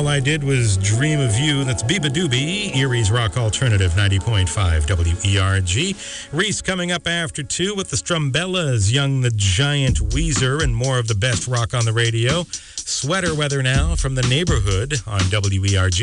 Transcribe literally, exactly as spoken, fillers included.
All I Did Was Dream of You. That's Biba Doobie, Erie's Rock Alternative, ninety point five W E R G. Reese coming up after two with the Strumbellas, Young the Giant, Weezer, and more of the best rock on the radio. Sweater weather now from the neighborhood on W E R G.